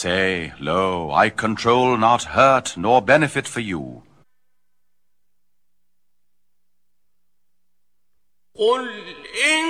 Say, lo, I control not hurt nor benefit for you. قل إن